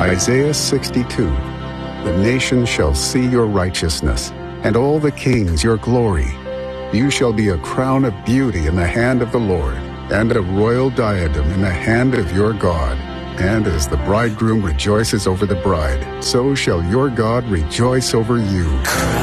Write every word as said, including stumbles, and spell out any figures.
Isaiah sixty-two. The nations shall see your righteousness, and all the kings your glory. You shall be a crown of beauty in the hand of the Lord, and a royal diadem in the hand of your God. And as the bridegroom rejoices over the bride, so shall your God rejoice over you.